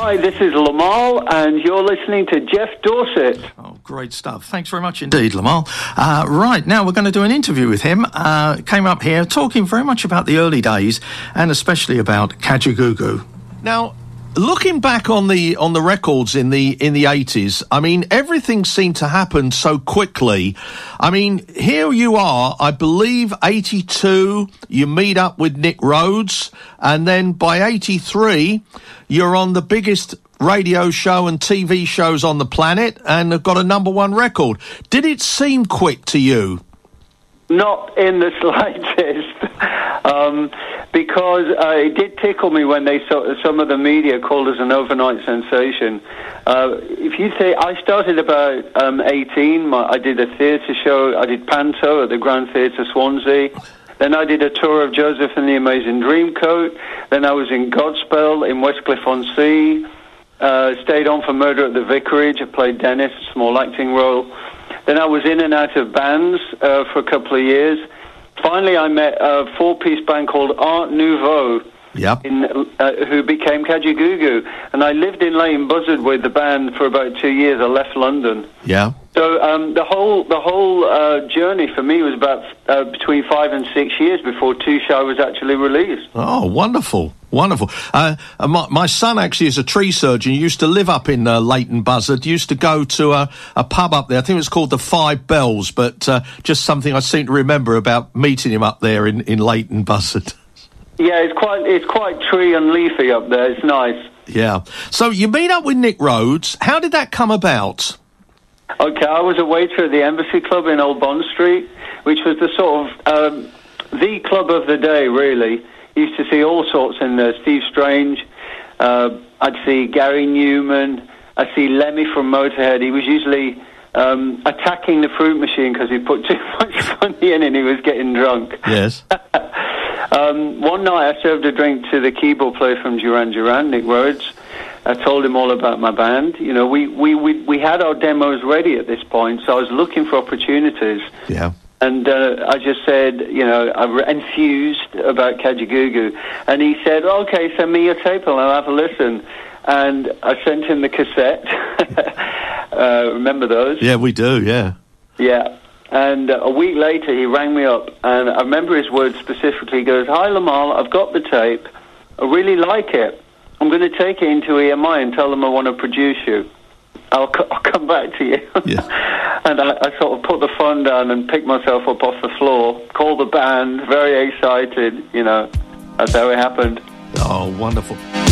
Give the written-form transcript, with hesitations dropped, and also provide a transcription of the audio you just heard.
Hi, this is Lamal, and you're listening to Jeff Dorset. Oh, great stuff. Thanks very much indeed, Lamal. Right, now we're going to do an interview with him. Came up here talking very much about the early days, and especially about Kajagoogoo. Now, looking back on the records in the 80s, I mean, everything seemed to happen so quickly. I mean, here you are, I believe 82, you meet up with Nick Rhodes, and then by 83, you're on the biggest radio show and TV shows on the planet and have got a number one record. Did it seem quick to you? Not in the slightest, because it did tickle me when some of the media called us an overnight sensation. If you say, I started about 18, I did a theatre show, I did Panto at the Grand Theatre Swansea, then I did a tour of Joseph and the Amazing Dreamcoat, then I was in Godspell in Westcliff-on-Sea, stayed on for Murder at the Vicarage, I played Dennis, a small acting role. Then I was in and out of bands for a couple of years. Finally, I met a four-piece band called Art Nouveau, who became Kajagoogoo. And I lived in Leighton Buzzard with the band for about 2 years. I left London. Yeah. So the whole journey for me was about between 5 and 6 years before Tusha was actually released. Oh, wonderful. Wonderful. My son actually is a tree surgeon. He used to live up in Leighton Buzzard. Used to go to a pub up there. I think it was called the Five Bells, but just something I seem to remember about meeting him up there in Leighton Buzzard. Yeah, it's quite tree and leafy up there. It's nice. Yeah. So you meet up with Nick Rhodes. How did that come about? Okay, I was a waiter at the Embassy Club in Old Bond Street, which was the sort of the club of the day, really. Used to see all sorts in there. Steve Strange, I'd see Gary Newman, I'd see Lemmy from Motorhead. He was usually attacking the fruit machine because he put too much money in and he was getting drunk. Yes. One night I served a drink to the keyboard player from Duran Duran, Nick Rhodes. I told him all about my band. You know, we had our demos ready at this point, so I was looking for opportunities. Yeah. And I just said, you know, I enthused about Kajagoogoo. And he said, okay, send me your tape and I'll have a listen. And I sent him the cassette. Remember those? Yeah, we do, yeah. Yeah. And a week later, he rang me up. And I remember his words specifically. He goes, hi, Lamal, I've got the tape. I really like it. I'm going to take it into EMI and tell them I want to produce you. I'll come back to you. Yeah. And I sort of put the phone down and picked myself up off the floor, called the band, very excited, you know. That's how it happened. Oh, wonderful.